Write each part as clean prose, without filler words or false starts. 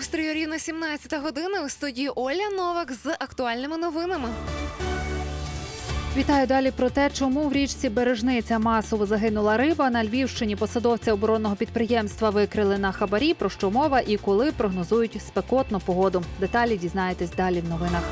У стрію рівно 17 година. У студії Оля Новак з актуальними новинами. Вітаю далі про те, чому в річці Бережниця масово загинула риба. На Львівщині посадовця оборонного підприємства викрили на хабарі. Про що мова і коли прогнозують спекотну погоду. Деталі дізнаєтесь далі в новинах.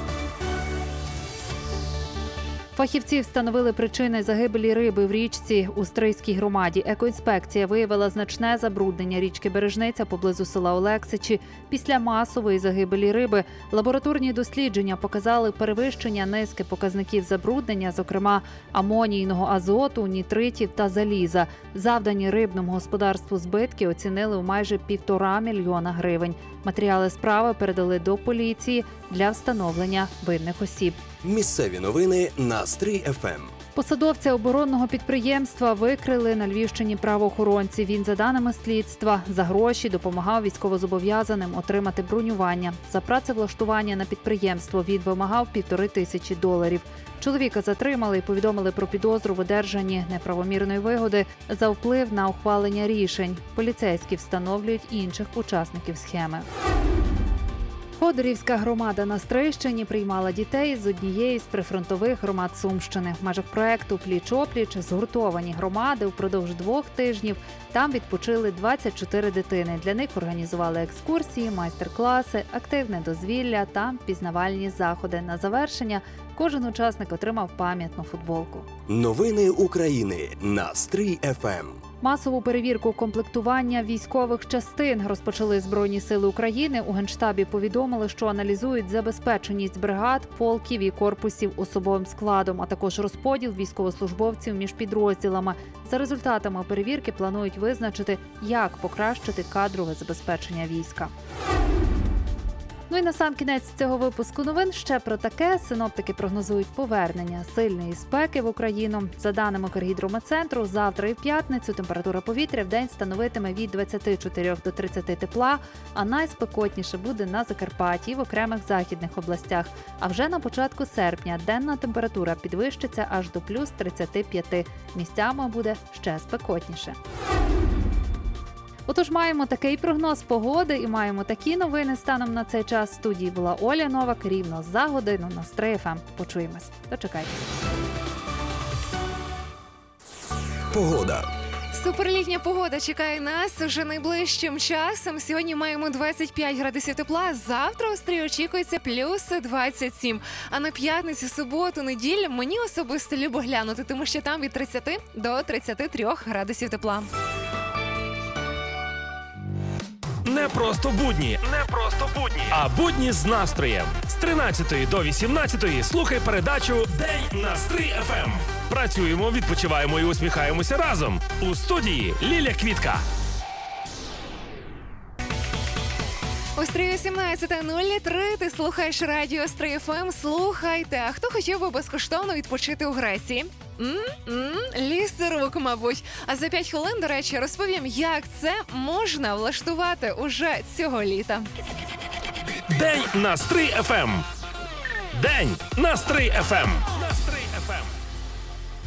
Фахівці встановили причини загибелі риби в річці у Стрийській громаді. Екоінспекція виявила значне забруднення річки Бережниця поблизу села Олексичі після масової загибелі риби. Лабораторні дослідження показали перевищення низки показників забруднення, зокрема амонійного азоту, нітритів та заліза. Завдані рибному господарству збитки оцінили у майже 1,5 мільйона гривень. Матеріали справи передали до поліції для встановлення винних осіб. Місцеві новини на Стрий ФМ. Посадовця оборонного підприємства викрили на Львівщині правоохоронці. Він, за даними слідства, за гроші допомагав військовозобов'язаним отримати бронювання. За працевлаштування на підприємство він вимагав $1500. Чоловіка затримали і повідомили про підозру в одержанні неправомірної вигоди за вплив на ухвалення рішень. Поліцейські встановлюють інших учасників схеми. Ходорівська громада на Стрийщині приймала дітей з однієї з прифронтових громад Сумщини. В межах проекту «Пліч-опліч» згуртовані громади впродовж 2 тижнів. Там відпочили 24 дитини. Для них організували екскурсії, майстер-класи, активне дозвілля та пізнавальні заходи. На завершення кожен учасник отримав пам'ятну футболку. Новини України на Стрий ФМ. Масову перевірку комплектування військових частин розпочали Збройні сили України. У Генштабі повідомили, що аналізують забезпеченість бригад, полків і корпусів особовим складом, а також розподіл військовослужбовців між підрозділами. За результатами перевірки планують визначити, як покращити кадрове забезпечення війська. Ну і на сам кінець цього випуску новин ще про таке. Синоптики прогнозують повернення сильної спеки в Україну. За даними Укргідрометцентру, завтра і в п'ятницю температура повітря в день становитиме від 24 до 30 тепла, а найспекотніше буде на Закарпатті і в окремих західних областях. А вже на початку серпня денна температура підвищиться аж до плюс 35. Місцями буде ще спекотніше. Отож, маємо такий прогноз погоди і маємо такі новини станом на цей час. В студії була Оля Новак. Рівно за годину на Стрий ФМ. Почуємось. Дочекайтесь. Погода. Суперлітня погода чекає нас уже найближчим часом. Сьогодні маємо 25 градусів тепла, завтра у Стрії очікується плюс 27. А на п'ятницю, суботу, неділю мені особисто любо глянути, тому що там від 30 до 33 градусів тепла. Не просто будні, а будні з настроєм. З 13 до 18 слухай передачу «День на Стрий ФМ». Працюємо, відпочиваємо і усміхаємося разом. У студії Ліля Квітка. У Стрії 17:03 ти слухаєш радіо Стрий ФМ. Слухайте, а хто хотів би безкоштовно відпочити у Греції? Ліс рук, мабуть. А за 5 хвилин, до речі, розповім, як це можна влаштувати уже цього літа. День на Стрий ФМ. День на Стрий ФМ.